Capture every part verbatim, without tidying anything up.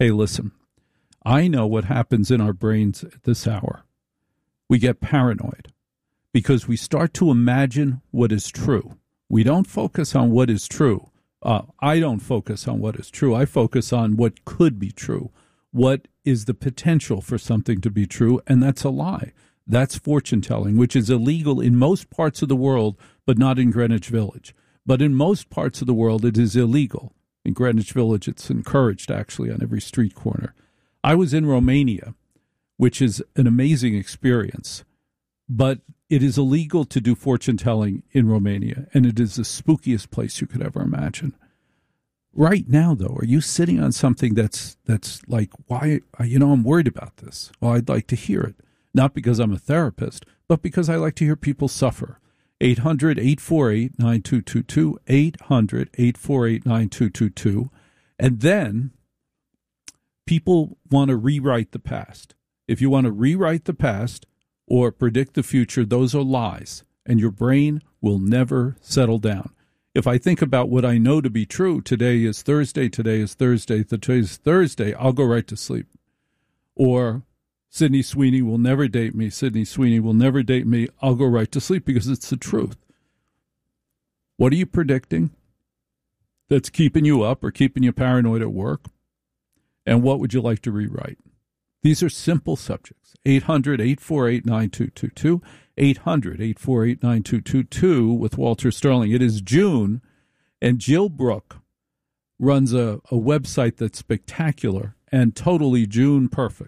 hey, listen, I know what happens in our brains at this hour. We get paranoid because we start to imagine what is true. We don't focus on what is true. Uh, I don't focus on what is true. I focus on what could be true. What is the potential for something to be true? And that's a lie. That's fortune telling, which is illegal in most parts of the world, but not in Greenwich Village. But in most parts of the world, it is illegal. In Greenwich Village, it's encouraged, actually, on every street corner. I was in Romania, which is an amazing experience, but it is illegal to do fortune telling in Romania, and it is the spookiest place you could ever imagine. Right now, though, are you sitting on something that's that's like, why, you know, I'm worried about this. Well, I'd like to hear it. Not because I'm a therapist, but because I like to hear people suffer. eight hundred, eight four eight, nine two two two, eight hundred, eight four eight, nine two two two. And then people want to rewrite the past. If you want to rewrite the past or predict the future, those are lies, and your brain will never settle down. If I think about what I know to be true, today is Thursday, today is Thursday, today is Thursday, I'll go right to sleep. Or Sydney Sweeney will never date me, Sydney Sweeney will never date me, I'll go right to sleep because it's the truth. What are you predicting that's keeping you up or keeping you paranoid at work? And what would you like to rewrite? These are simple subjects. eight hundred, eight four eight, nine two two two, eight hundred, eight four eight, nine two two two with Walter Sterling. It is June, and Jill Brooke runs a, a website that's spectacular and totally June perfect.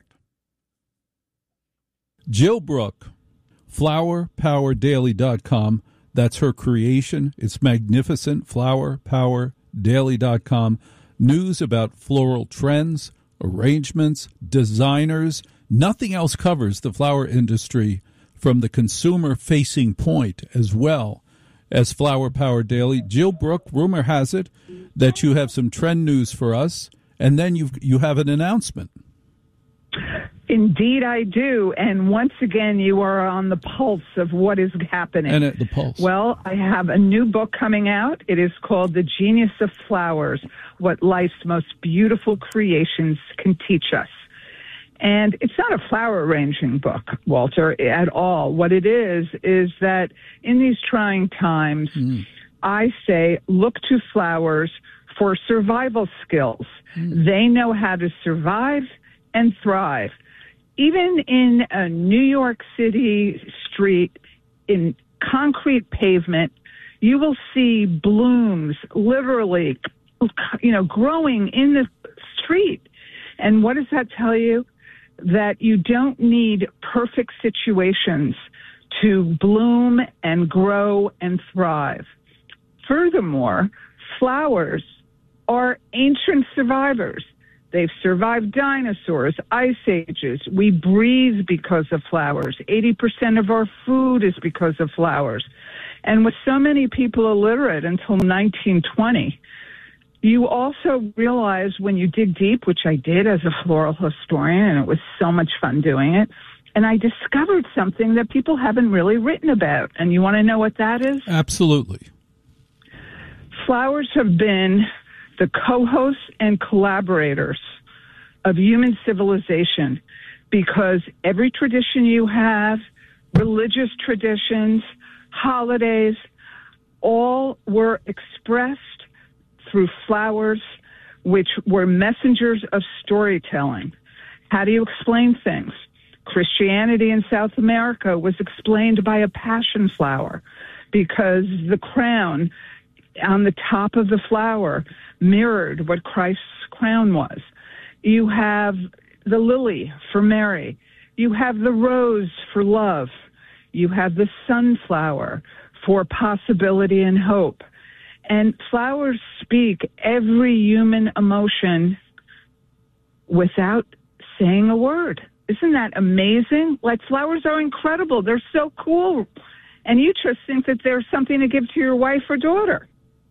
Jill Brooke, flower power daily dot com. That's her creation. It's magnificent, flower power daily dot com. News about floral trends, arrangements, designers. Nothing else covers the flower industry from the consumer-facing point as well as Flower Power Daily. Jill Brooke, rumor has it that you have some trend news for us, and then you you have an announcement. Indeed, I do. And once again, you are on the pulse of what is happening. And at the pulse. Well, I have a new book coming out. It is called The Genius of Flowers, What Life's Most Beautiful Creations Can Teach Us. And it's not a flower arranging book, Walter, at all. What it is, is that in these trying times, mm. I say, look to flowers for survival skills. Mm. They know how to survive and thrive. Even in a New York City street, in concrete pavement, you will see blooms literally, you know, growing in the street. And what does that tell you? That you don't need perfect situations to bloom and grow and thrive. Furthermore, flowers are ancient survivors. They've survived dinosaurs, ice ages. We breathe because of flowers. eighty percent of our food is because of flowers. And with so many people illiterate until nineteen twenty, you also realize when you dig deep, which I did as a floral historian, and it was so much fun doing it, and I discovered something that people haven't really written about. And you want to know what that is? Absolutely. Flowers have been the co-hosts and collaborators of human civilization, because every tradition you have, religious traditions, holidays, all were expressed through flowers, which were messengers of storytelling. How do you explain things? Christianity in South America was explained by a passion flower, because the crown on the top of the flower mirrored what Christ's crown was. You have the lily for Mary. You have the rose for love. You have the sunflower for possibility and hope. And flowers speak every human emotion without saying a word. Isn't that amazing? Like, flowers are incredible. They're so cool. And you just think that there's something to give to your wife or daughter.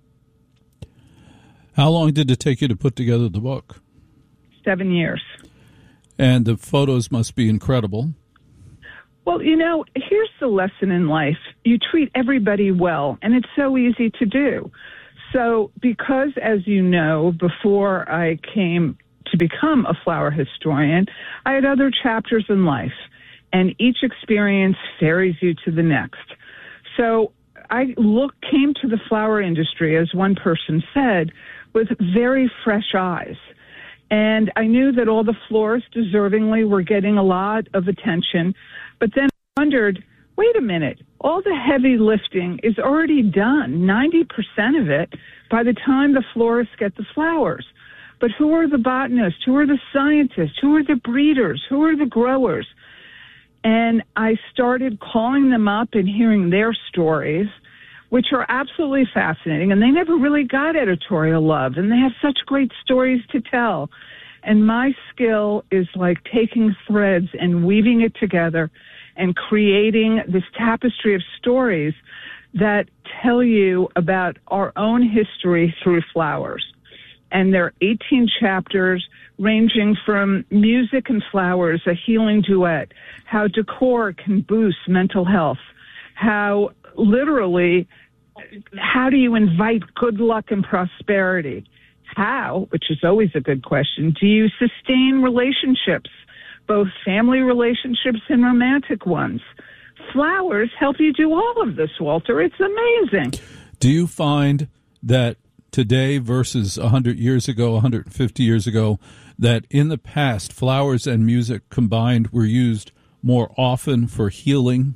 How long did it take you to put together the book? Seven years. And the photos must be incredible. Well, you know, here's the lesson in life. You treat everybody well, and it's so easy to do. So because, as you know, before I came to become a flower historian, I had other chapters in life, and each experience ferries you to the next. So I look, came to the flower industry, as one person said, with very fresh eyes. And I knew that all the florists deservingly were getting a lot of attention, but then I wondered, wait a minute, all the heavy lifting is already done, ninety percent of it, by the time the florists get the flowers. But who are the botanists? Who are the scientists? Who are the breeders? Who are the growers? And I started calling them up and hearing their stories, which are absolutely fascinating. And they never really got editorial love, and they have such great stories to tell. And my skill is like taking threads and weaving it together and creating this tapestry of stories that tell you about our own history through flowers. And there are eighteen chapters ranging from music and flowers, a healing duet, how decor can boost mental health, how literally, how do you invite good luck and prosperity? How, which is always a good question, do you sustain relationships, both family relationships and romantic ones? Flowers help you do all of this, Walter. It's amazing. Do you find that today versus one hundred years ago, one hundred fifty years ago, that in the past, flowers and music combined were used more often for healing?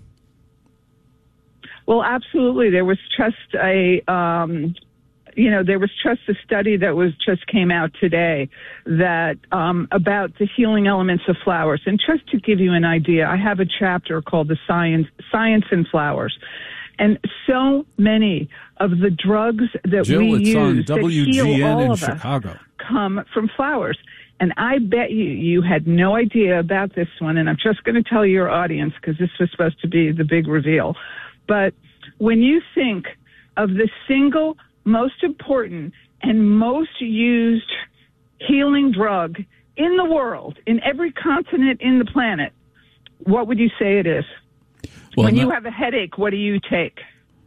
Well, absolutely. There was just a, um, you know, there was just a study that was just came out today that um, about the healing elements of flowers. And just to give you an idea, I have a chapter called the Science Science in Flowers. And so many of the drugs that Jill, we it's use on that W G N heal all in of Chicago. us come from flowers. And I bet you you had no idea about this one. And I'm just going to tell your audience, because this was supposed to be the big reveal. But when you think of the single most important and most used healing drug in the world, in every continent in the planet, what would you say it is? Well, when you have a headache, what do you take?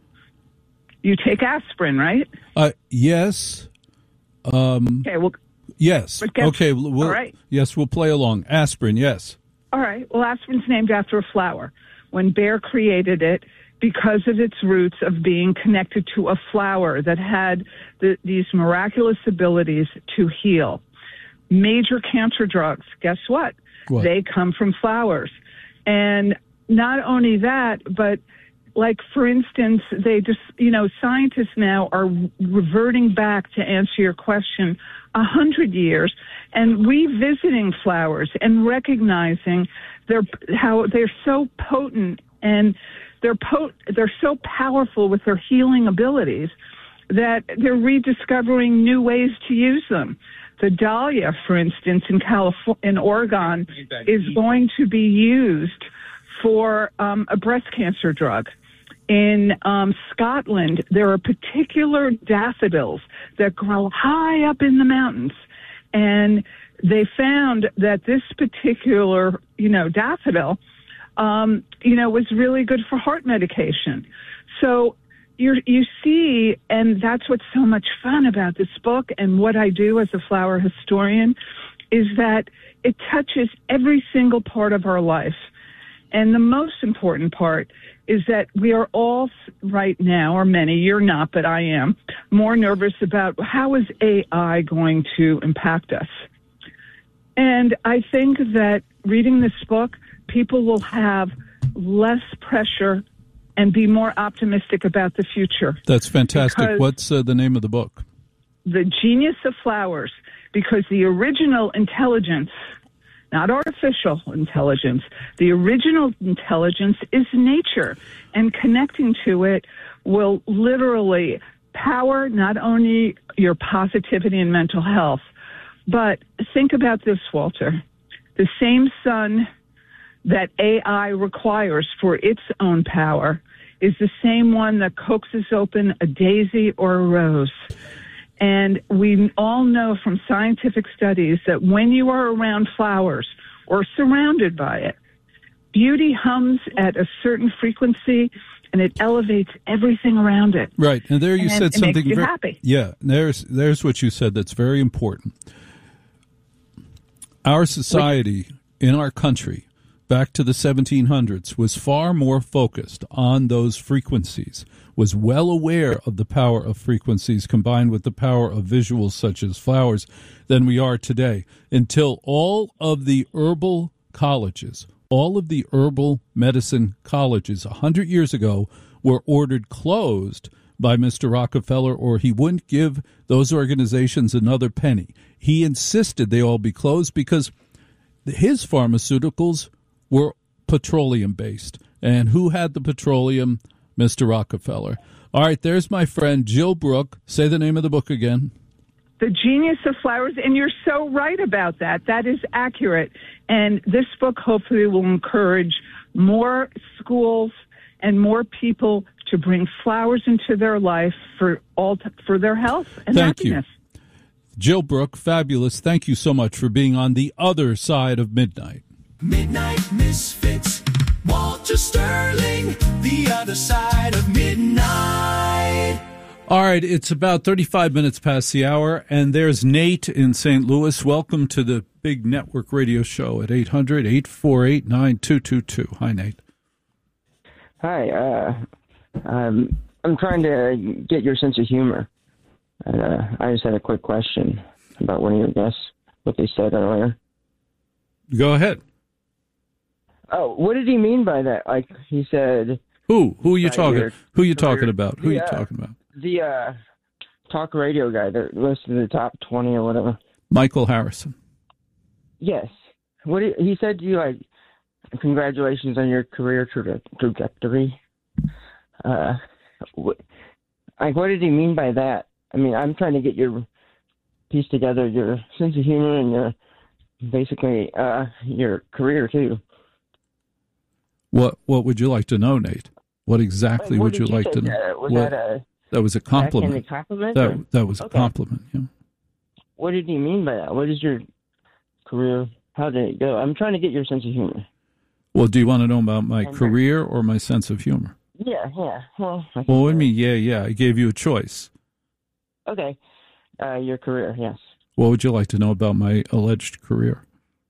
You take aspirin, right? Uh, yes. Um, okay, well... Yes. Guess, okay. We'll, all right. Yes, we'll play along. Aspirin, yes. All right. Well, aspirin's named after a flower. When Bayer created it, because of its roots of being connected to a flower that had the, these miraculous abilities to heal. Major cancer drugs, guess what? What? They come from flowers. And not only that, but like, for instance, they just, you know, scientists now are reverting back to answer your question a hundred years and revisiting flowers and recognizing their, how they're so potent and they're pot- they're so powerful with their healing abilities that they're rediscovering new ways to use them. The dahlia, for instance, in California, in Oregon, is going to be used for um, a breast cancer drug. In um, Scotland, there are particular daffodils that grow high up in the mountains, and they found that this particular, you know, daffodil, um, you know, was really good for heart medication. So you you see, and that's what's so much fun about this book and what I do as a flower historian, is that it touches every single part of our life. And the most important part is that we are all right now, or many, you're not, but I am, more nervous about how is A I going to impact us. And I think that reading this book, people will have less pressure and be more optimistic about the future. That's fantastic. What's uh, the name of the book? The Genius of Flowers, because the original intelligence, not artificial intelligence, the original intelligence is nature, and connecting to it will literally power not only your positivity and mental health, but think about this, Walter. The same sun that A I requires for its own power is the same one that coaxes open a daisy or a rose. And we all know from scientific studies that when you are around flowers or surrounded by it, beauty hums at a certain frequency and it elevates everything around it. Right. And there you and said it something makes you very happy. Yeah, there's there's what you said that's very important. Our society in our country back to the seventeen hundreds was far more focused on those frequencies, was well aware of the power of frequencies combined with the power of visuals such as flowers than we are today, until all of the herbal colleges, all of the herbal medicine colleges one hundred years ago were ordered closed by Mister Rockefeller, or he wouldn't give those organizations another penny. He insisted they all be closed because his pharmaceuticals were petroleum-based. And who had the petroleum? Mister Rockefeller. All right, there's my friend Jill Brooke. Say the name of the book again. The Genius of Flowers, and you're so right about that. That is accurate. And this book hopefully will encourage more schools and more people to bring flowers into their life for all t- for their health and Thank happiness. You. Jill Brooke, fabulous. Thank you so much for being on the other side of midnight. Midnight Misfits, Walter Sterling, the other side of midnight. All right, it's about thirty-five minutes past the hour, and there's Nate in Saint Louis. Welcome to the big network radio show at eight hundred, eight four eight, nine two two two. Hi, Nate. Hi. Uh, um, I'm trying to get your sense of humor. And, uh, I just had a quick question about one of your guests, what they said earlier. Go ahead. Oh, what did he mean by that? Like, he said... Who? Who are you talking your, Who are you talking about? Who are the, you uh, talking about? The uh, talk radio guy that listed the top twenty or whatever. Michael Harrison. Yes. What did, he said to you, like, congratulations on your career tra- trajectory. Uh, what, like, what did he mean by that? I mean, I'm trying to get your piece together, your sense of humor and your basically uh, your career too. What What would you like to know, Nate? What exactly what would you you like to know? That? Was what, that a that was a compliment. backhanded compliment? That or? that was a Okay. compliment. Yeah. What did he mean by that? What is your career? How did it go? I'm trying to get your sense of humor. Well, do you want to know about my And career or my sense of humor? Yeah, yeah. Well, I Well, what do you think- mean? Yeah, yeah. I gave you a choice. Okay, uh, your career, yes. What would you like to know about my alleged career?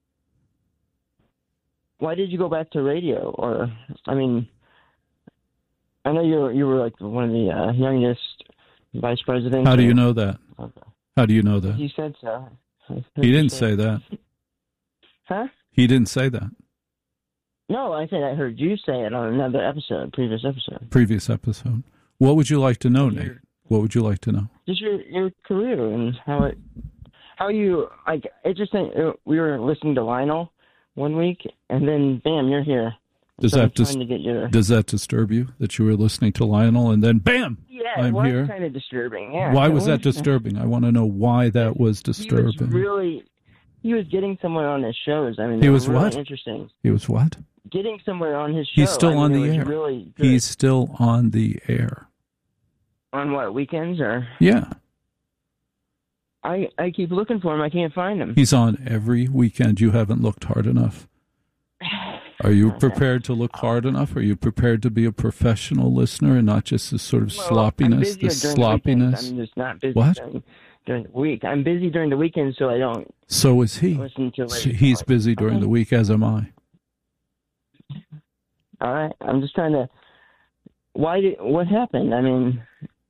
Why did you go back to radio? Or, I mean, I know you were, you were like one of the uh, youngest vice presidents. How do you or- know that? Okay. How do you know that? You said so. He didn't say that. Huh? He didn't say that. No, I said I heard you say it on another episode, previous episode. Previous episode. What would you like to know, Your- Nate? What would you like to know? Just your your career and how it, how you like. It just uh, we were listening to Lionel one week, and then bam, you're here. Does So I'm that dis- trying to get your does that disturb you that you were listening to Lionel and then bam, yeah, I'm it was here? kind of disturbing. Yeah. Why it was that disturbing? I want to know why that was He was disturbing. really, he was getting somewhere on his shows. I mean, He they were was really what? Interesting. He was what? Getting somewhere on his show. He's still I on mean, the it was air. Really good. He's still on the air. on what, weekends or? Yeah. I I keep looking for him. I can't find him. He's on every weekend. You haven't looked hard enough. Are you prepared to look hard enough? Are you prepared to be a professional listener and not just this sort of Well, sloppiness, I'm busier this during the weekends. sloppiness? I'm just not busy What? During, during the week. I'm busy during the weekend, so I don't So is he. listen to late. He's busy during Okay. the week, as am I. All right. I'm just trying to. Why did what happened? I mean,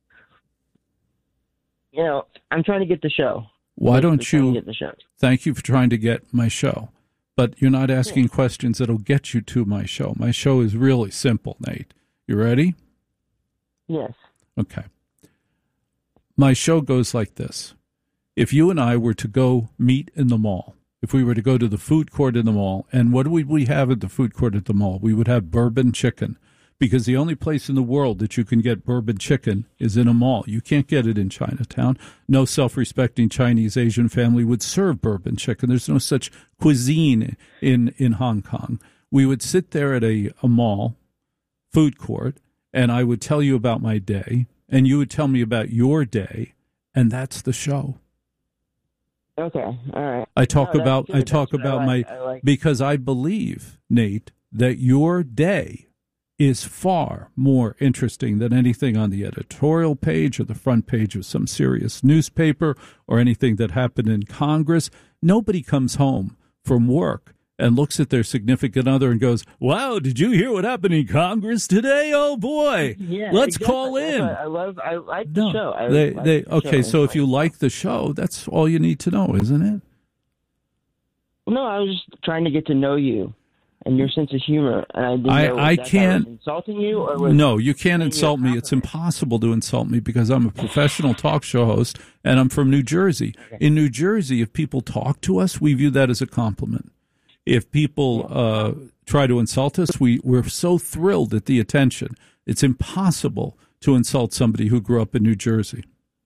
you know, I'm trying to get the show. Why I'm don't trying to you? get the show? Thank you for trying to get my show, but you're not asking questions that'll get you to my show. My show is really simple, Nate. You ready? Yes. Okay. My show goes like this. If you and I were to go meet in the mall, if we were to go to the food court in the mall, and what would we have at the food court at the mall? We would have bourbon chicken, because the only place in the world that you can get bourbon chicken is in a mall. You can't get it in Chinatown. No self-respecting Chinese Asian family would serve bourbon chicken. There's no such cuisine in, in Hong Kong. We would sit there at a, a mall food court, and I would tell you about my day, and you would tell me about your day, and that's the show. Okay. All right. I talk No, that's about good. I talk That's what about I my like. I like- because I believe, Nate, that your day is far more interesting than anything on the editorial page or the front page of some serious newspaper or anything that happened in Congress. Nobody comes home from work and looks at their significant other and goes, wow, did you hear what happened in Congress today? Oh, boy, Yeah, let's exactly. call That's in. why I love, I like No, the show. I they, like they, the okay, show. so if you like the show, that's all you need to know, isn't it? No, I was just trying to get to know you and your sense of humor. And I didn't I- know I if that can't- was insulting you or was No, you can't paying you a insult me. It's compliment. impossible to insult me because I'm a professional talk show host and I'm from New Jersey. In New Jersey, if people talk to us, we view that as a compliment. If people uh, try to insult us, we, we're so thrilled at the attention. It's impossible to insult somebody who grew up in New Jersey.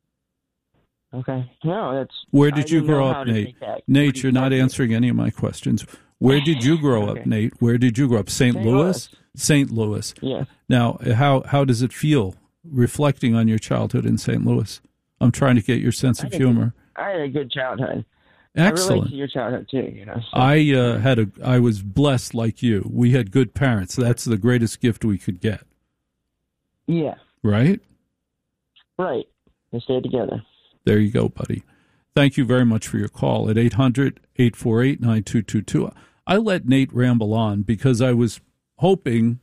Okay. No, that's. Where I did you didn't know grow how up, to Nate? take that. Nate, you're not Exactly. answering any of my questions. Where did you grow up, Okay. Nate? Where did you grow up? Saint Saint Louis? Louis. Saint Louis. Yeah. Now, how how does it feel reflecting on your childhood in Saint Louis? I'm trying to get your sense I of had a humor. I had a good childhood. I relate Excellent. to your childhood too. You know. So. I uh, had a I was blessed like you. We had good parents. That's the greatest gift we could get, yeah. right? Right. They stay together. There you go, buddy. Thank you very much for your call at eight hundred, eight four eight, nine two two two. I let Nate ramble on because I was hoping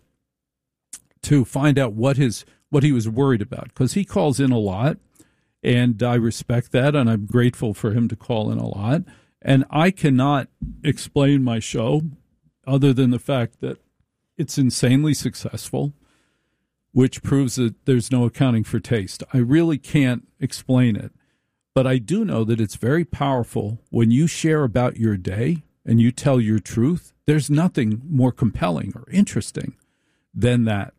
to find out what his what he was worried about, because he calls in a lot, and I respect that, and I'm grateful for him to call in a lot. And I cannot explain my show other than the fact that it's insanely successful, which proves that there's no accounting for taste. I really can't explain it. But I do know that it's very powerful when you share about your day and you tell your truth. There's nothing more compelling or interesting than that.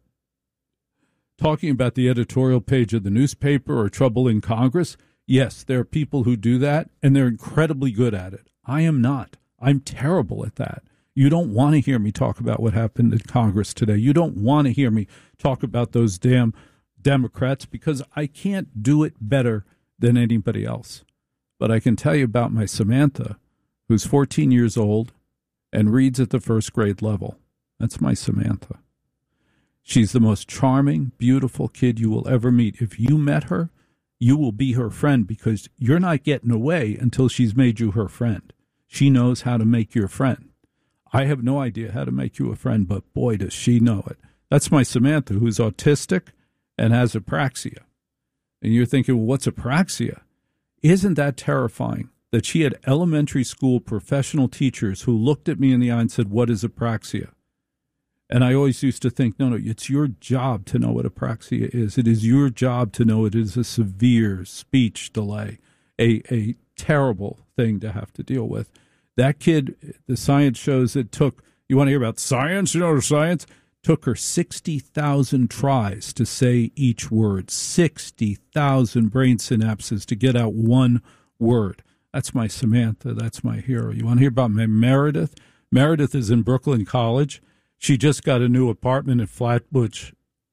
Talking about the editorial page of the newspaper or trouble in Congress, yes, there are people who do that, and they're incredibly good at it. I am not. I'm terrible at that. You don't want to hear me talk about what happened in Congress today. You don't want to hear me talk about those damn Democrats because I can't do it better than anybody else. But I can tell you about my Samantha, who's fourteen years old and reads at the first grade level. That's my Samantha. She's the most charming, beautiful kid you will ever meet. If you met her, you will be her friend because you're not getting away until she's made you her friend. She knows how to make you a friend. I have no idea how to make you a friend, but boy, does she know it. That's my Samantha, who's autistic and has apraxia. And you're thinking, well, what's apraxia? Isn't that terrifying that she had elementary school professional teachers who looked at me in the eye and said, what is apraxia? And I always used to think, no, no, it's your job to know what apraxia is. It is your job to know it is a severe speech delay, a, a terrible thing to have to deal with. That kid, the science shows it took, you want to hear about science? You know science? Took her sixty thousand tries to say each word, sixty thousand brain synapses to get out one word. That's my Samantha. That's my hero. You want to hear about my Meredith? Meredith is in Brooklyn College. She just got a new apartment in Flatbush,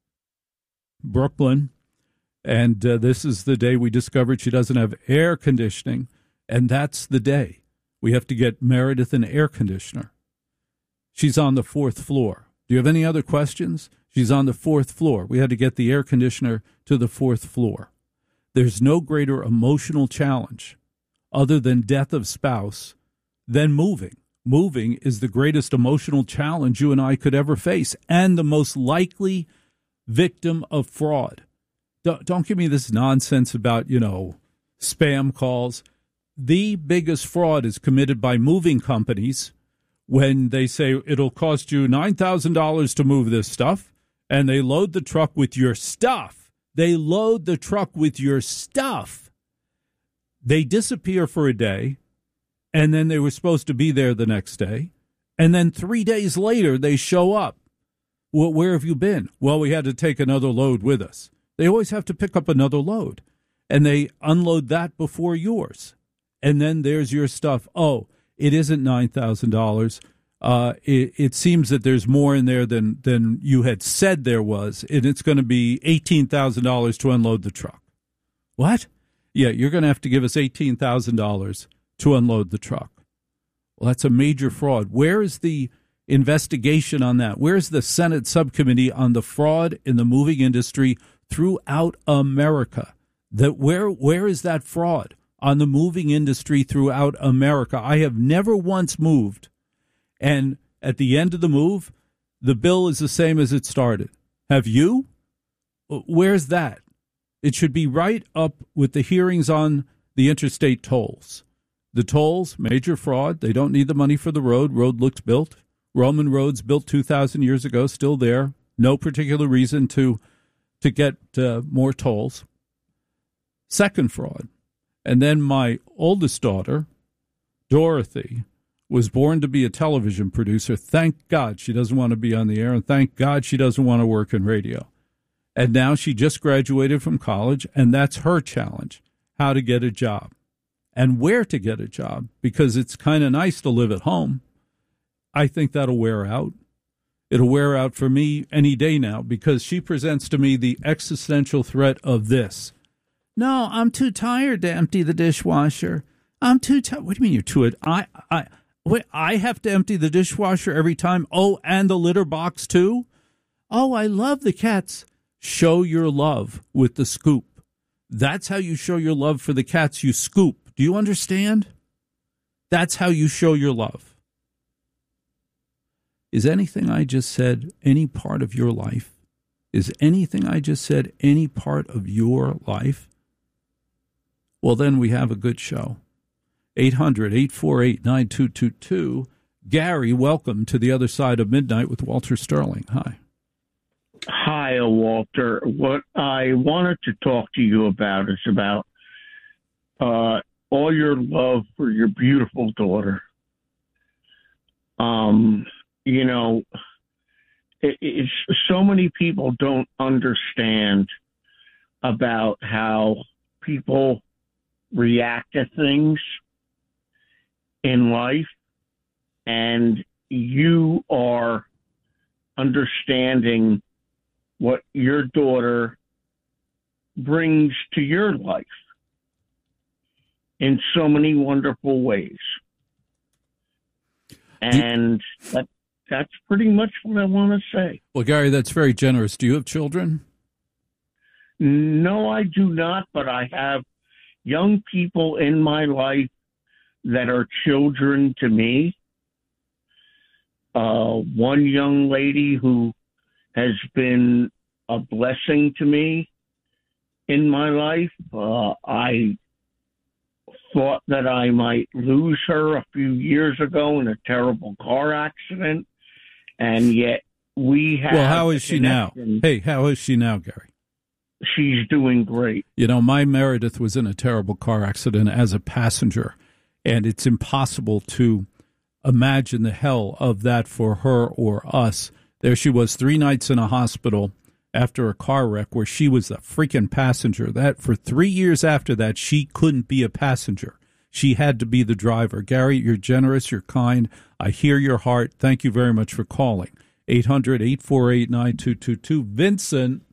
Brooklyn. And uh, this is the day we discovered she doesn't have air conditioning. And that's the day we have to get Meredith an air conditioner. She's on the fourth floor. Do you have any other questions? She's on the fourth floor. We had to get the air conditioner to the fourth floor. There's no greater emotional challenge other than death of spouse than moving. Moving is the greatest emotional challenge you and I could ever face and the most likely victim of fraud. Don't, don't give me this nonsense about, you know, spam calls. The biggest fraud is committed by moving companies when they say it'll cost you nine thousand dollars to move this stuff, and they load the truck with your stuff. They load the truck with your stuff. They disappear for a day, and then they were supposed to be there the next day, and then three days later they show up. Well, where have you been? Well, we had to take another load with us. They always have to pick up another load, and they unload that before yours. And then there's your stuff. Oh, it isn't nine thousand dollars. Uh, it, it seems that there's more in there than, than you had said there was, and it's going to be eighteen thousand dollars to unload the truck. What? Yeah, you're going to have to give us eighteen thousand dollars to unload the truck. Well, that's a major fraud. Where is the investigation on that? Where's the Senate subcommittee on the fraud in the moving industry throughout America? That where where is that fraud? on the moving industry throughout America. I have never once moved, and at the end of the move, the bill is the same as it started. Have you? Where's that? It should be right up with the hearings on the interstate tolls. The tolls, major fraud. They don't need the money for the road. Road looks built. Roman roads built two thousand years ago, still there. No particular reason to to get uh, more tolls. Second fraud. And then my oldest daughter, Dorothy, was born to be a television producer. Thank God she doesn't want to be on the air, and thank God she doesn't want to work in radio. And now she just graduated from college, and that's her challenge, how to get a job and where to get a job, because it's kind of nice to live at home. I think that'll wear out. It'll wear out for me any day now, because she presents to me the existential threat of this. No, I'm too tired to empty the dishwasher. I'm too tired. What do you mean you're too? I, I, wait, I have to empty the dishwasher every time. Oh, and the litter box too? Oh, I love the cats. Show your love with the scoop. That's how you show your love for the cats. You scoop. Do you understand? That's how you show your love. Is anything I just said any part of your life? Is anything I just said any part of your life? Well, then we have a good show. eight hundred, eight four eight, nine two two two. Gary, welcome to the other side of midnight with Walter Sterling. Hi. Hi, Walter. What I wanted to talk to you about is about uh, all your love for your beautiful daughter. Um, you know, it, it's so many people don't understand about how people react to things in life, and you are understanding what your daughter brings to your life in so many wonderful ways. And that, that's pretty much what I want to say. Well, Gary, that's very generous. Do you have children? No, I do not, but I have young people in my life that are children to me. Uh, one young lady who has been a blessing to me in my life. Uh, I thought that I might lose her a few years ago in a terrible car accident, and yet we have... Well, how is she now? Hey, how is she now, Gary? She's doing great. You know, my Meredith was in a terrible car accident as a passenger, and it's impossible to imagine the hell of that for her or us. There she was, three nights in a hospital after a car wreck where she was the freaking passenger. That for three years after that, she couldn't be a passenger. She had to be the driver. Gary, you're generous, you're kind. I hear your heart. Thank you very much for calling. eight hundred, eight four eight, nine two two two. Vincent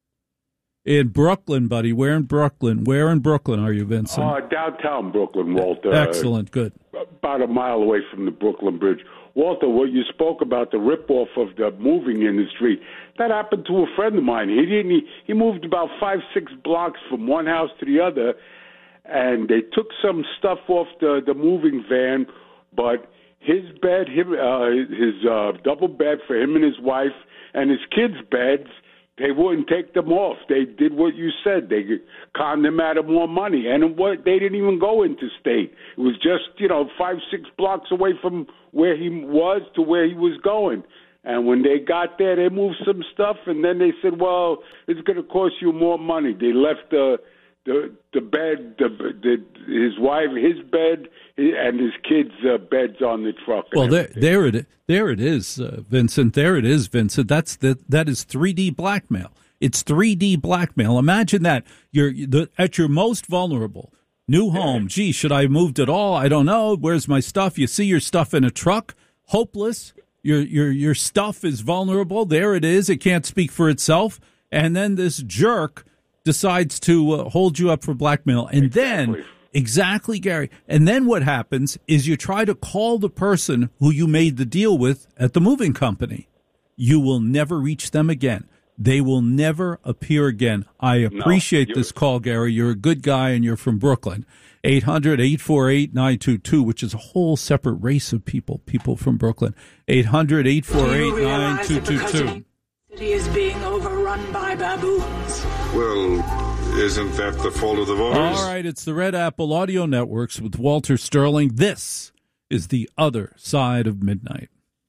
in Brooklyn, buddy. Where in Brooklyn? Where in Brooklyn are you, Vincent? Uh, downtown Brooklyn, Walter. Excellent, good. About a mile away from the Brooklyn Bridge. Walter, what you spoke about, the ripoff of the moving industry, that happened to a friend of mine. He didn't. He, he moved about five, six blocks from one house to the other, and they took some stuff off the, the moving van, but his bed, him, uh, his uh, double bed for him and his wife, and his kids' beds, they wouldn't take them off. They did what you said. They conned them out of more money. And what, they didn't even go interstate. It was just, you know, five, six blocks away from where he was to where he was going. And when they got there, they moved some stuff, and then they said, well, it's going to cost you more money. They left the the, the bed, the, the his wife, his bed, and his kids' uh, beds on the truck. Well, there, there it, there it is, uh, Vincent. There it is, Vincent. That's the that is three D blackmail. It's three D blackmail. Imagine that. You're the, at your most vulnerable. New home. Gee, should I have moved at all? I don't know. Where's my stuff? You see your stuff in a truck. Hopeless. Your your your stuff is vulnerable. There it is. It can't speak for itself. And then this jerk decides to uh, hold you up for blackmail. And exactly. then, exactly, Gary. And then what happens is you try to call the person who you made the deal with at the moving company. You will never reach them again. They will never appear again. I appreciate no, this call, Gary. You're a good guy, and you're from Brooklyn. eight hundred, eight four eight, nine two two, which is a whole separate race of people, people from Brooklyn. eight hundred, eight four eight, nine two two two. The city is being overrun by baboons. Well, isn't that the fault of the voters? All right, it's the Red Apple Audio Networks with Walter Sterling. This is The Other Side of Midnight.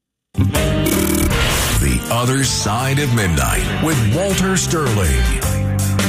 The Other Side of Midnight with Walter Sterling.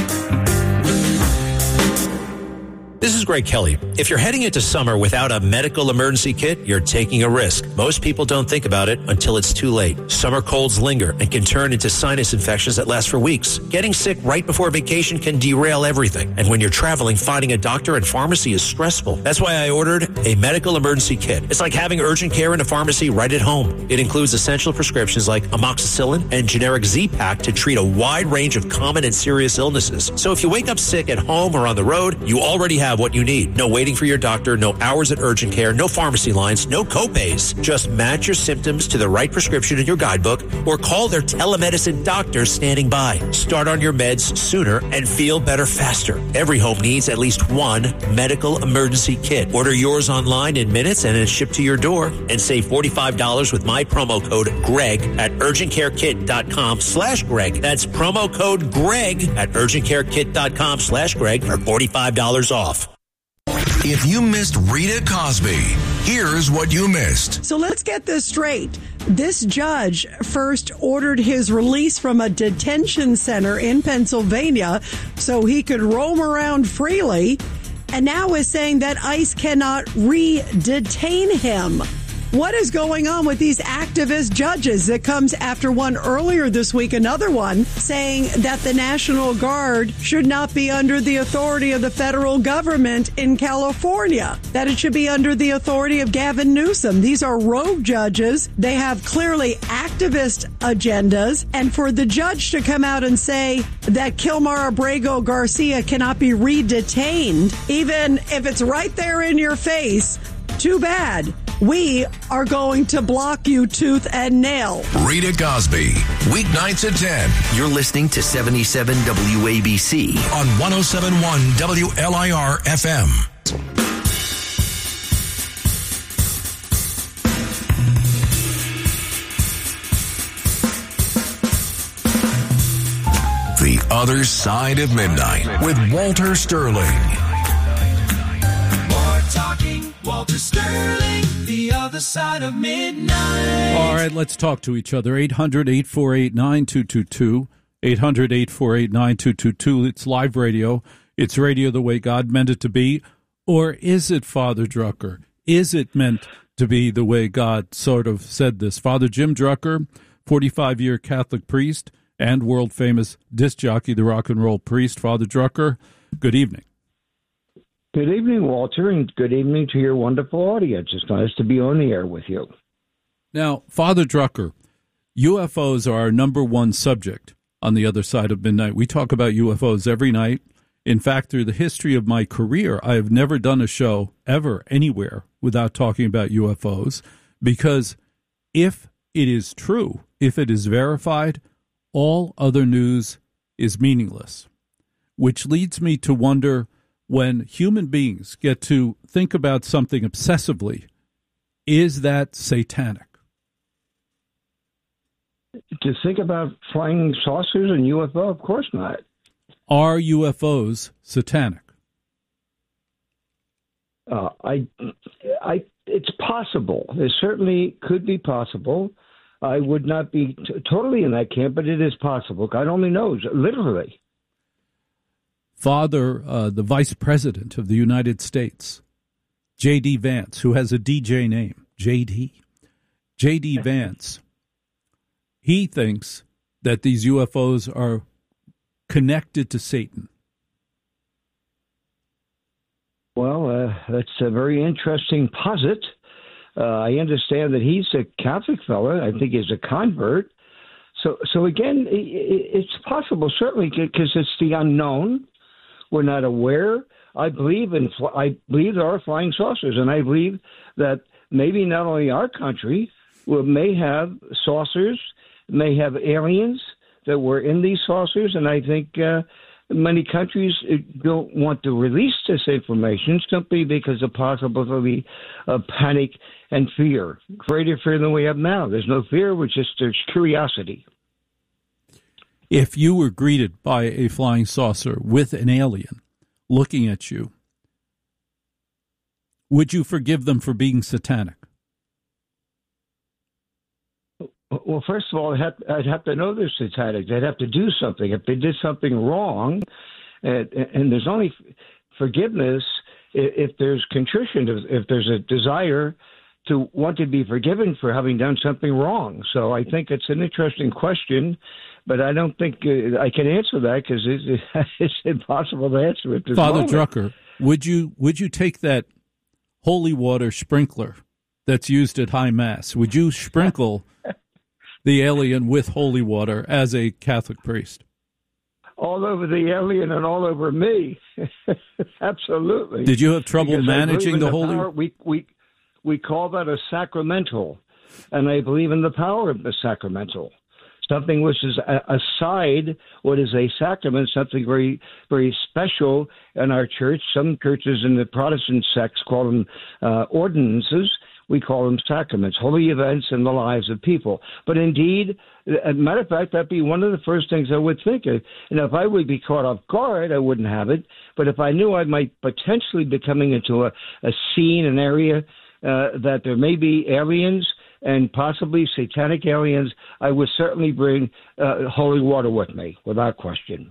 This is Greg Kelly. If you're heading into summer without a medical emergency kit, you're taking a risk. Most people don't think about it until it's too late. Summer colds linger and can turn into sinus infections that last for weeks. Getting sick right before vacation can derail everything. And when you're traveling, finding a doctor and pharmacy is stressful. That's why I ordered a medical emergency kit. It's like having urgent care in a pharmacy right at home. It includes essential prescriptions like amoxicillin and generic Z-Pak to treat a wide range of common and serious illnesses. So if you wake up sick at home or on the road, you already have what you need. No waiting for your doctor, no hours at urgent care, no pharmacy lines, no copays. Just match your symptoms to the right prescription in your guidebook or call their telemedicine doctor standing by. Start on your meds sooner and feel better faster. Every home needs at least one medical emergency kit. Order yours online in minutes and it's shipped to your door, and save forty-five dollars with my promo code GREG at urgentcarekit.com slash Greg. That's promo code GREG at urgentcarekit.com slash Greg for forty-five dollars off. If you missed Rita Cosby, here's what you missed. So let's get this straight. This judge first ordered his release from a detention center in Pennsylvania so he could roam around freely, and now is saying that ICE cannot re-detain him. What is going on with these activist judges? It comes after one earlier this week, another one, saying that the National Guard should not be under the authority of the federal government in California, that it should be under the authority of Gavin Newsom. These are rogue judges. They have clearly activist agendas. And for the judge to come out and say that Kilmar Abrego Garcia cannot be re-detained, even if it's right there in your face, too bad. We are going to block you tooth and nail. Rita Cosby, weeknights at ten. You're listening to seventy-seven W A B C on one oh seven point one W L I R F M. The Other Side of Midnight with Walter Sterling. More talking, Walter Sterling. The Other Side of Midnight. All right, let's talk to each other. eight hundred, eight four eight, nine two two two. eight hundred, eight four eight, nine two two two. It's live radio. It's radio the way God meant it to be. Or is it, Father Drucker? Is it meant to be the way God sort of said this? Father Jim Drucker, forty-five-year Catholic priest and world-famous disc jockey, the rock and roll priest. Father Drucker, good evening. Good evening, Walter, and good evening to your wonderful audience. It's nice to be on the air with you. Now, Father Drucker, U F Os are our number one subject on the Other Side of Midnight. We talk about U F Os every night. In fact, through the history of my career, I have never done a show ever anywhere without talking about U F Os, because if it is true, if it is verified, all other news is meaningless, which leads me to wonder, when human beings get to think about something obsessively, is that satanic? To think about flying saucers and U F O? Of course not. Are U F Os satanic? Uh, I, I, it's possible. It certainly could be possible. I would not be t- totally in that camp, but it is possible. God only knows, literally. Father, uh, the Vice President of the United States, J D. Vance, who has a D J name, J D. J D. Vance, he thinks that these U F Os are connected to Satan. Well, uh, that's a very interesting posit. Uh, I understand that he's a Catholic fellow. I think he's a convert. So, so again, it's possible, certainly, because it's the unknown. We're not aware. I believe in. I believe there are flying saucers, and I believe that maybe not only our country may have saucers, may have aliens that were in these saucers, and I think uh, many countries don't want to release this information simply because of possibility of panic and fear, greater fear than we have now. There's no fear, which is there's curiosity. If you were greeted by a flying saucer with an alien looking at you, would you forgive them for being satanic? Well, first of all, I'd have, I'd have to know they're satanic. They'd have to do something. If they did something wrong, and, and there's only forgiveness if there's contrition, if, if there's a desire to want to be forgiven for having done something wrong. So I think it's an interesting question, but I don't think uh, I can answer that because it's, it's impossible to answer it. Father Drucker, would you would you take that holy water sprinkler that's used at High Mass? Would you sprinkle the alien with holy water as a Catholic priest? All over the alien and all over me. Absolutely. Did you have trouble Because managing the, the holy water? We, we, we call that a sacramental, and I believe in the power of the sacramental. Something which is a- aside what is a sacrament, something very, very special in our church. Some churches in the Protestant sects call them uh, ordinances. We call them sacraments, holy events in the lives of people. But indeed, as a matter of fact, that'd be one of the first things I would think of. And if I would be caught off guard, I wouldn't have it. But if I knew I might potentially be coming into a, a scene, an area uh, that there may be aliens and possibly satanic aliens, I would certainly bring uh, holy water with me, without question.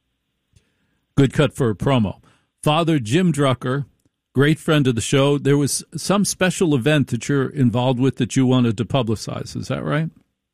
Good cut for a promo. Father Jim Drucker, great friend of the show. There was some special event that you're involved with that you wanted to publicize. Is that right?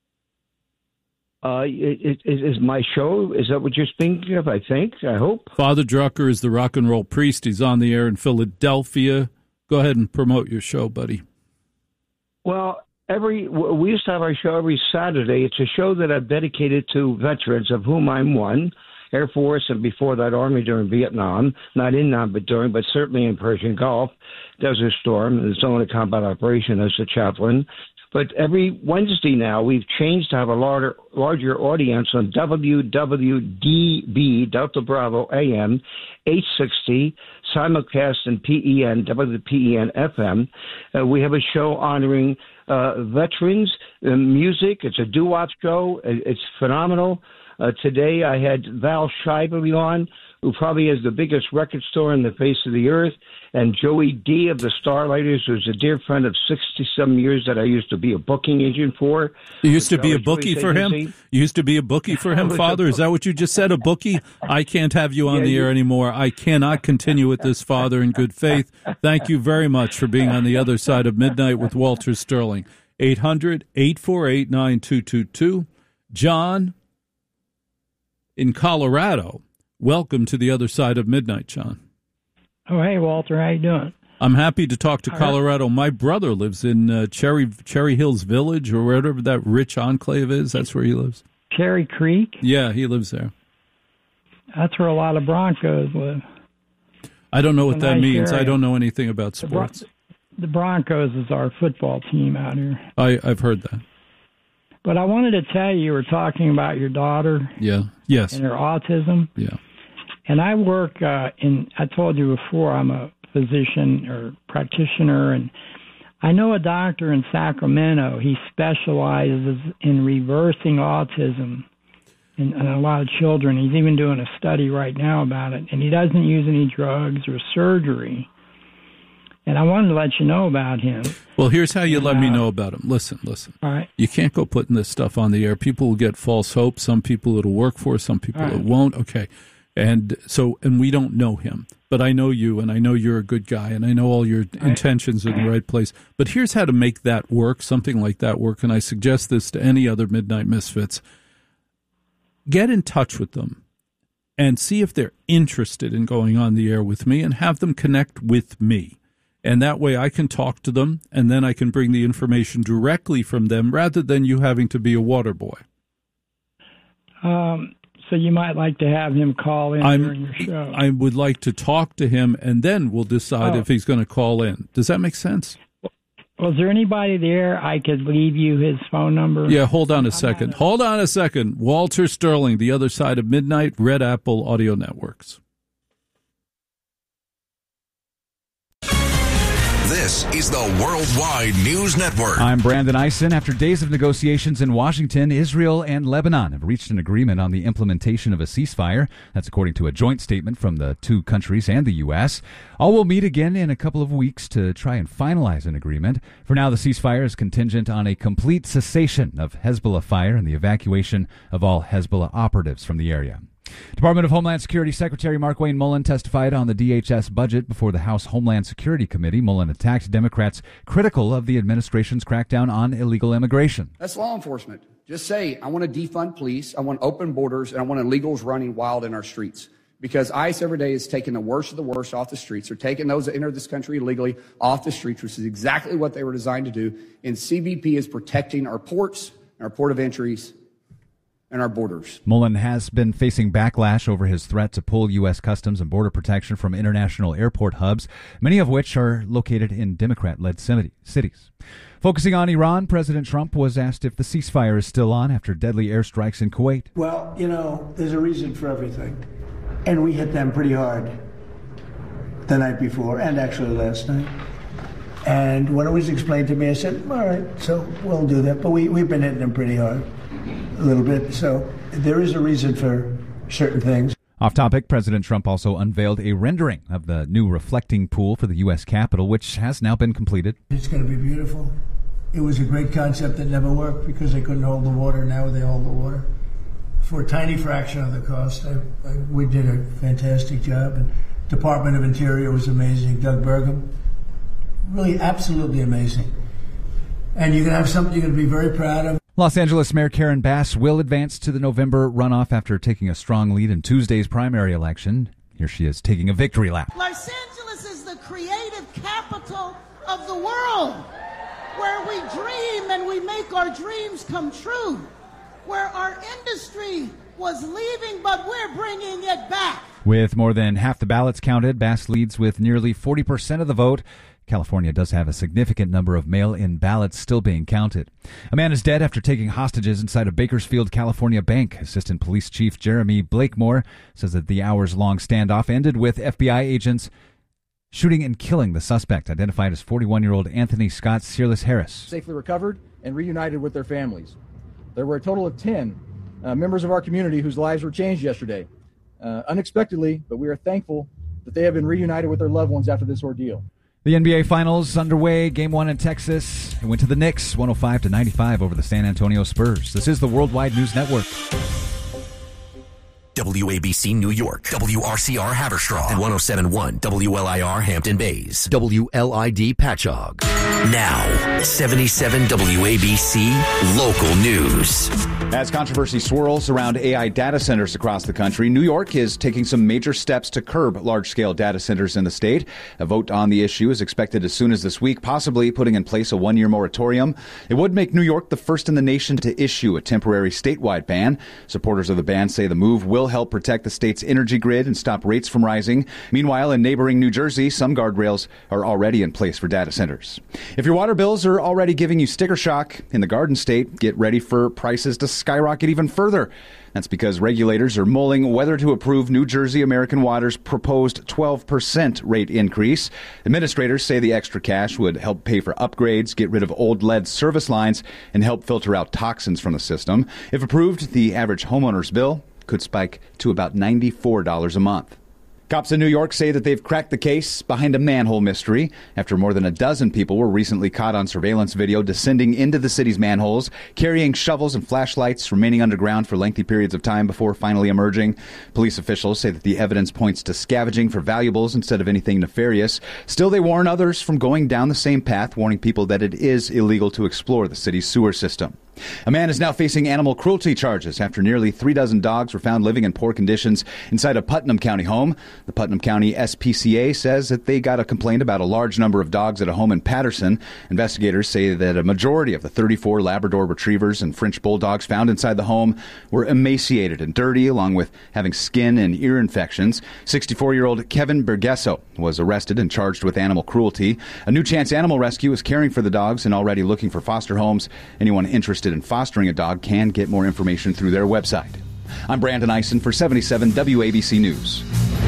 Uh, it, it, is my show, is that what you're thinking of, I think, I hope? Father Drucker is the rock and roll priest. He's on the air in Philadelphia. Go ahead and promote your show, buddy. Well, every we used to have our show every Saturday. It's a show that I've dedicated to veterans, of whom I'm one. Air Force, and before that, Army during Vietnam, not in Nam, but during, but certainly in Persian Gulf, Desert Storm, and Zone of Combat Operation as a chaplain. But every Wednesday now, we've changed to have a larger, larger audience on W W D B, Delta Bravo A M, eight sixty, simulcast in P E N, W P E N F M. Uh, we have a show honoring uh, veterans, uh, music. It's a doo-wop show. It's phenomenal. Uh, today I had Val Shively on, who probably has the biggest record store on the face of the earth, and Joey D of the Starlighters, who's a dear friend of sixty-some years that I used to be a booking agent for. You used to be a bookie for him? You used to be a bookie for him, Father? Is that what you just said, a bookie? I can't have you on Yeah, the you- air anymore. I cannot continue with this, Father, in good faith. Thank you very much for being on the other side of midnight with Walter Sterling. eight hundred, eight four eight, nine two two two. John in Colorado. Welcome to the other side of midnight, John. Oh, hey, Walter. How you doing? I'm happy to talk to All right. Colorado. My brother lives in uh, Cherry Cherry Hills Village, or wherever that rich enclave is. That's where he lives. Cherry Creek? Yeah, he lives there. That's where a lot of Broncos live. I don't know what It's a that nice means. I area. don't know anything about The, Bron- sports. the Broncos is our football team out here. I, I've heard that. But I wanted to tell you, you were talking about your daughter Yeah. Yes. and her autism. Yeah. And I work uh, in, I told you before, I'm a physician or practitioner, and I know a doctor in Sacramento. He specializes in reversing autism in, in a lot of children. He's even doing a study right now about it, and he doesn't use any drugs or surgery. And I wanted to let you know about him. Well, here's how you And, let me uh, know about him. Listen, listen. All right. You can't go putting this stuff on the air. People will get false hope. Some people it'll work for, some people All right. it won't. Okay. And so, and we don't know him, but I know you, and I know you're a good guy, and I know all your All right. intentions in the right place. But here's how to make that work, something like that work, and I suggest this to any other Midnight Misfits. Get in touch with them and see if they're interested in going on the air with me, and have them connect with me. And that way I can talk to them, and then I can bring the information directly from them rather than you having to be a water boy. Um, so you might like to have him call in I'm- during your show. I would like to talk to him, and then we'll decide Oh. if he's going to call in. Does that make sense? Was there anybody there I could leave you his phone number? Yeah, hold on a second. Hold on a second. Walter Sterling, The Other Side of Midnight, Red Apple Audio Networks. This is the Worldwide News Network. I'm Brandon Eisen. After days of negotiations in Washington, Israel and Lebanon have reached an agreement on the implementation of a ceasefire. That's according to a joint statement from the two countries and the U S. All will meet again in a couple of weeks to try and finalize an agreement. For now, the ceasefire is contingent on a complete cessation of Hezbollah fire and the evacuation of all Hezbollah operatives from the area. Department of Homeland Security Secretary Markwayne Mullin testified on the D H S budget before the House Homeland Security Committee. Mullin attacked Democrats critical of the administration's crackdown on illegal immigration. That's law enforcement. Just say, I want to defund police, I want open borders, and I want illegals running wild in our streets. Because ICE every day is taking the worst of the worst off the streets. They're taking those that enter this country illegally off the streets, which is exactly what they were designed to do. And C B P is protecting our ports, our port of entries, and our borders. Mullin has been facing backlash over his threat to pull U S Customs and Border Protection from international airport hubs, many of which are located in Democrat-led cities. Focusing on Iran, President Trump was asked if the ceasefire is still on after deadly airstrikes in Kuwait. Well, you know, there's a reason for everything. And we hit them pretty hard the night before and actually last night. And when it was explained to me, I said, all right, so we'll do that. But we, we've been hitting them pretty hard. A little bit. So there is a reason for certain things. Off topic, President Trump also unveiled a rendering of the new reflecting pool for the U S Capitol, which has now been completed. It's going to be beautiful. It was a great concept that never worked because they couldn't hold the water. Now they hold the water for a tiny fraction of the cost. I, I, we did a fantastic job. And Department of Interior was amazing. Doug Burgum, really absolutely amazing. And you're going to have something you're going to be very proud of. Los Angeles Mayor Karen Bass will advance to the November runoff after taking a strong lead in Tuesday's primary election. Here she is taking a victory lap. Los Angeles is the creative capital of the world, where we dream and we make our dreams come true, where our industry was leaving, but we're bringing it back. With more than half the ballots counted, Bass leads with nearly forty percent of the vote. California does have a significant number of mail-in ballots still being counted. A man is dead after taking hostages inside a Bakersfield, California bank. Assistant Police Chief Jeremy Blakemore says that the hours-long standoff ended with F B I agents shooting and killing the suspect, identified as forty-one-year-old Anthony Scott Searless Harris. Safely recovered and reunited with their families. There were a total of ten uh, members of our community whose lives were changed yesterday. Uh, unexpectedly, but we are thankful that they have been reunited with their loved ones after this ordeal. The N B A Finals underway. Game one in Texas. It went to the Knicks, one oh five to ninety-five over the San Antonio Spurs. This is the Worldwide News Network. W A B C New York, W R C R Haverstraw, and one oh seven point one W L I R Hampton Bays, W L I D Patchogue. Now, seventy-seven W A B C Local News. As controversy swirls around A I data centers across the country, New York is taking some major steps to curb large-scale data centers in the state. A vote on the issue is expected as soon as this week, possibly putting in place a one-year moratorium. It would make New York the first in the nation to issue a temporary statewide ban. Supporters of the ban say the move will help protect the state's energy grid and stop rates from rising. Meanwhile, in neighboring New Jersey, some guardrails are already in place for data centers. If your water bills are already giving you sticker shock, in the Garden State, get ready for prices to skyrocket even further. That's because regulators are mulling whether to approve New Jersey American Water's proposed twelve percent rate increase. Administrators say the extra cash would help pay for upgrades, get rid of old lead service lines, and help filter out toxins from the system. If approved, the average homeowner's bill could spike to about ninety-four dollars a month. Cops in New York say that they've cracked the case behind a manhole mystery after more than a dozen people were recently caught on surveillance video descending into the city's manholes, carrying shovels and flashlights, remaining underground for lengthy periods of time before finally emerging. Police officials say that the evidence points to scavenging for valuables instead of anything nefarious. Still, they warn others from going down the same path, warning people that it is illegal to explore the city's sewer system. A man is now facing animal cruelty charges after nearly three dozen dogs were found living in poor conditions inside a Putnam County home. The Putnam County S P C A says that they got a complaint about a large number of dogs at a home in Patterson. Investigators say that a majority of the thirty-four Labrador retrievers and French bulldogs found inside the home were emaciated and dirty, along with having skin and ear infections. sixty-four-year-old Kevin Bergesso was arrested and charged with animal cruelty. A New Chance Animal Rescue is caring for the dogs and already looking for foster homes. Anyone interested in fostering a dog can get more information through their website. I'm Brandon Eisen for seventy-seven W A B C News.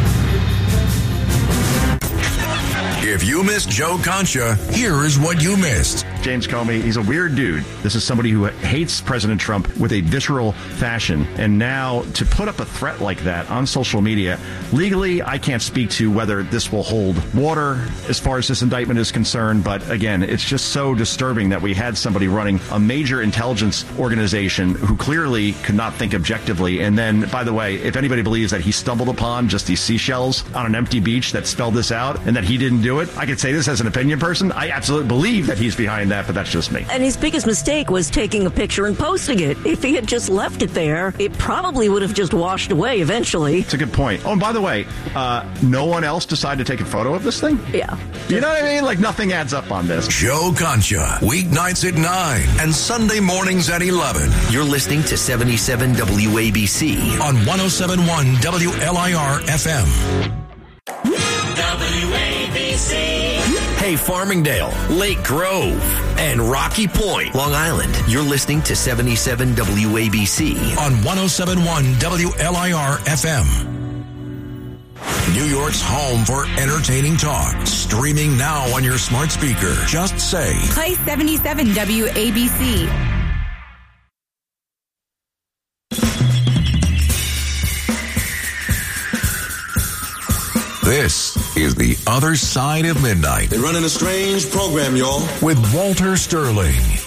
If you missed Joe Concha, here is what you missed. James Comey, he's a weird dude. This is somebody who hates President Trump with a visceral fashion. And now to put up a threat like that on social media, legally, I can't speak to whether this will hold water as far as this indictment is concerned. But again, it's just so disturbing that we had somebody running a major intelligence organization who clearly could not think objectively. And then, by the way, if anybody believes that he stumbled upon just these seashells on an empty beach that spelled this out and that he didn't do it, I could say this as an opinion person. I absolutely believe that he's behind that, but that's just me. And his biggest mistake was taking a picture and posting it. If he had just left it there, it probably would have just washed away eventually. It's a good point. Oh, and by the way, uh, no one else decided to take a photo of this thing? Yeah. You know what I mean? Like, nothing adds up on this. Joe Concha, weeknights at nine and Sunday mornings at eleven. You're listening to seventy-seven W A B C on one oh seven point one W L I R F M. W A B C. Hey, Farmingdale, Lake Grove, and Rocky Point, Long Island. You're listening to seventy-seven W A B C on one oh seven point one W L I R F M. New York's home for entertaining talk. Streaming now on your smart speaker. Just say, play seventy-seven W A B C. This is The Other Side of Midnight. They're running a strange program, y'all. With Walter Sterling.